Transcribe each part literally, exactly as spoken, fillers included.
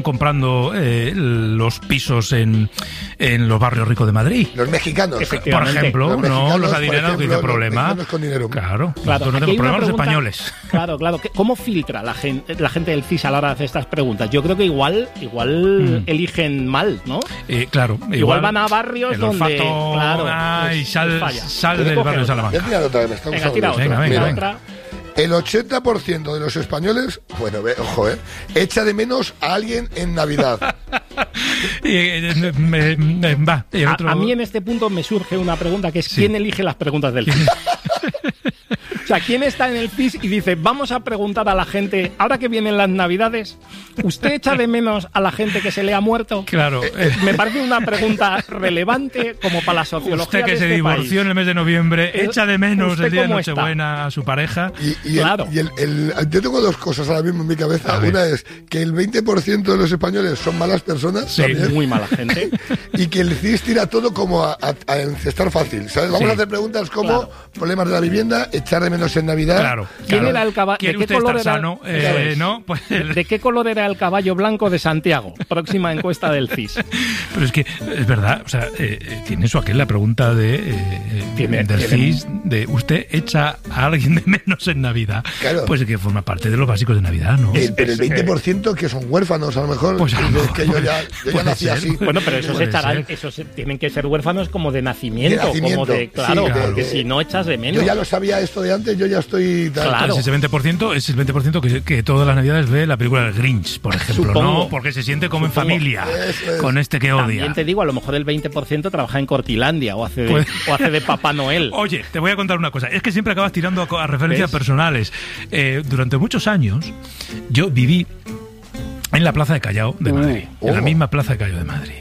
comprando eh, los pisos en, en los barrios ricos de Madrid. Los mexicanos. Por ejemplo, los no los adinerados que dice problema. Con dinero. Claro, claro. No tenemos problemas los españoles. Claro, claro. ¿Cómo filtra la gente, la gente del C I S a la hora de hacer estas preguntas? Yo creo que igual, igual mm. eligen mal, ¿no? Eh, claro. Igual, igual van a barrios el donde... olfato, Claro, ay, sal, sal del barrio de Salamanca. Voy a tirar otra vez. Estamos venga, tira otra. Venga, venga, Mira, venga. otra. El ochenta por ciento de los españoles, bueno, ve, ojo, eh, echa de menos a alguien en Navidad. y, eh, me, me, va, y otro... a, a mí en este punto me surge una pregunta que es sí. ¿quién elige las preguntas del C I S? O sea, ¿quién está en el C I S y dice, vamos a preguntar a la gente, ahora que vienen las Navidades, ¿usted echa de menos a la gente que se le ha muerto? Claro. Eh, me parece una pregunta relevante como para la sociología Usted que de se este divorció país. en el mes de noviembre, ¿El, echa de menos el día de Nochebuena está? a su pareja. Y, y claro. El, y el, el, yo tengo dos cosas ahora mismo en mi cabeza. Una es que el veinte por ciento de los españoles son malas personas. Sí, también. Muy mala gente. Y que el C I S tira todo como a, a, a encestar fácil, ¿sabes? Vamos sí. a hacer preguntas como claro. problemas de la vivienda, echar de menos en Navidad. Claro. ¿Quién claro. era el caballo? ¿De qué color era? Sano, eh, ¿no? Pues el... ¿De qué color era el caballo blanco de Santiago? Próxima encuesta del C I S. Pero es que es verdad, o sea, eh, tiene su aquel la pregunta de eh, ¿Tiene, del tiene... C I S de usted echa a alguien de menos en Navidad. Claro. Pues que forma parte de los básicos de Navidad, ¿no? El, pero el veinte por ciento que son huérfanos, a lo mejor. Pues a lo mejor, que yo ya, yo ya nací ser. así. Bueno, pero esos echarán, esos tienen que ser huérfanos como de nacimiento, de nacimiento. como de claro, sí, claro. porque si no echas de menos. Yo ya lo sabía esto de antes, yo ya estoy tal. Claro. Entonces, ese veinte por ciento es el veinte por ciento que, que todas las Navidades ve la película del Grinch, por ejemplo, Supongo. ¿no? Porque se siente como Supongo. en familia es. con este que odia. También te digo, a lo mejor el veinte por ciento trabaja en Cortilandia o hace de, pues... o hace de Papá Noel. Oye, te voy a contar una cosa. Es que siempre acabas tirando a, a referencias ¿Ves? personales. Eh, durante muchos años yo viví en la Plaza de Callao de Madrid, uh, oh. en la misma Plaza de Callao de Madrid.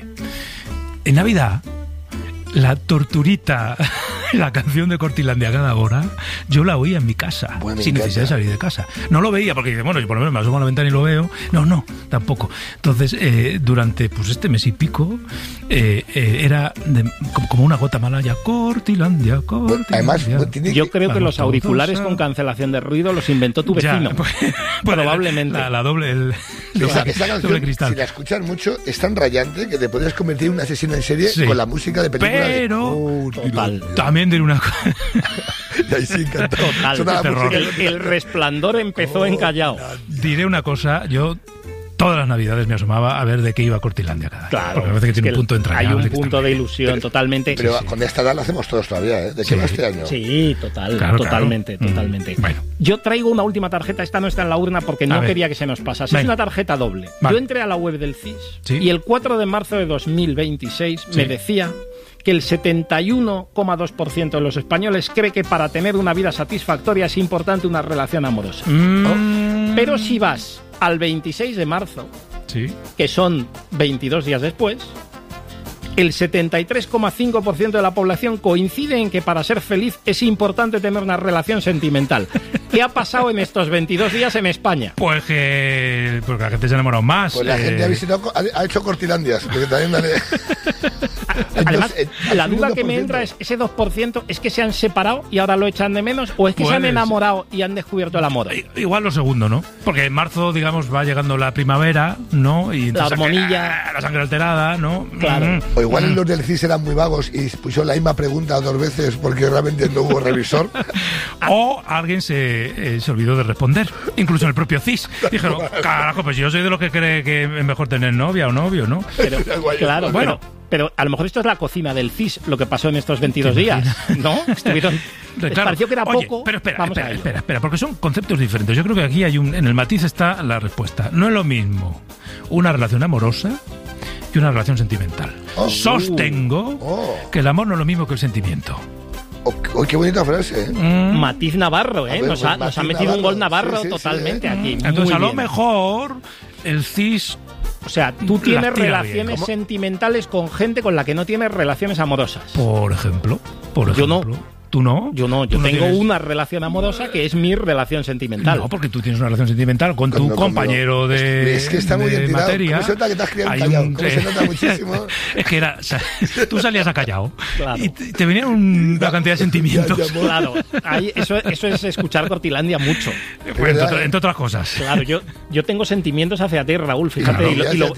En Navidad, la torturita, la canción de Cortilandia cada hora, yo la oía en mi casa, bueno, sin necesidad de salir de casa. No lo veía porque dice, bueno, yo por lo menos me asomo a la ventana y lo veo. No, no, tampoco. Entonces, eh, durante pues este mes y pico, eh, eh, era de, como una gota malaya, Cortilandia, Cortilandia. Además, yo creo que los auriculares con cancelación de ruido los inventó tu vecino. Ya, pues, probablemente. La, la doble, el, esa, la, esa canción, doble cristal. Si la escuchas mucho, es tan rayante que te podrías convertir en un asesino en serie sí. con la música de película. Pero, oh, total. También diré una cosa. Ahí sí encantó. Total. El, el Resplandor empezó oh, en Callao. Diré una cosa, yo todas las Navidades me asomaba a ver de qué iba Cortilandia cada Claro. Porque me parece que tiene que un punto entrañable. Hay un punto de ilusión, pero, totalmente. Pero sí, con sí. esta edad lo hacemos todos todavía, ¿eh? ¿De sí. qué va este año? Sí, total, claro, totalmente, claro. totalmente. Mm, bueno. Yo traigo una última tarjeta, esta no está en la urna porque no a quería ver. que se nos pasase. Venga. Es una tarjeta doble. Vale. Yo entré a la web del C I S ¿Sí? y el cuatro de marzo de dos mil veintiséis sí. me decía que el setenta y uno coma dos por ciento de los españoles cree que para tener una vida satisfactoria es importante una relación amorosa. Mm. ¿No? Pero si vas al veintiséis de marzo, sí. que son veintidós días después, el setenta y tres coma cinco por ciento de la población coincide en que para ser feliz es importante tener una relación sentimental. ¿Qué ha pasado en estos veintidós días en España? Pues que porque la gente se ha enamorado más. Pues la eh... gente ha visitado, ha, ha hecho Cortilandias. Porque también dale... Además, Entonces, la duda que me entra es, ¿ese dos por ciento es que se han separado y ahora lo echan de menos? ¿O es que pues, se han enamorado y han descubierto el amor? Igual lo segundo, ¿no? Porque en marzo, digamos, va llegando la primavera, ¿no? Y la hormonilla. La, la sangre alterada, ¿no? Claro. Mm. O igual mm. los del C I S eran muy vagos y pusieron la misma pregunta dos veces porque realmente no hubo revisor. O alguien se, eh, se olvidó de responder, incluso en el propio C I S. Dijeron, carajo, pues yo soy de los que cree que es mejor tener novia o novio, ¿no? Pero, claro, bueno... Pero, Pero a lo mejor esto es la cocina del C I S, lo que pasó en estos veintidós días, ¿no? Estuvieron... Les claro. pareció que era Oye, poco. Pero espera, Vamos espera, a espera, espera, porque son conceptos diferentes. Yo creo que aquí hay un... En el matiz está la respuesta. No es lo mismo una relación amorosa que una relación sentimental. Oh, Sostengo oh. que el amor no es lo mismo que el sentimiento. Oh, oh, qué bonita frase, ¿eh? Mm. Matiz Navarro, ¿eh? Ver, nos, ha, nos ha metido Navarro. un gol Navarro sí, sí, totalmente sí, ¿eh? aquí. Entonces, Muy a lo bien. mejor el C I S... O sea, tú tienes relaciones sentimentales con gente con la que no tienes relaciones amorosas. Por ejemplo. Por Yo ejemplo. no. ¿Tú no? Yo no, yo ¿Tú no tengo tienes? una relación amorosa que es mi relación sentimental. No, porque tú tienes una relación sentimental con tu No, compañero conmigo. de, Es que está muy de bien tirado. materia. ¿Cómo se nota que te has criado en Hay Callao? un- ¿Cómo se nota muchísimo? Es que era, o sea, tú salías a Callao Claro. y te, te venía un- una cantidad de sentimientos. Ya, ya, ya. Claro, ahí, eso, eso es escuchar Cortilandia mucho. Bueno, entre, verdad, otra- ¿eh? entre otras cosas. Claro, yo, yo tengo sentimientos hacia ti, Raúl, fíjate, Claro, y, lo, ya y lo- hacia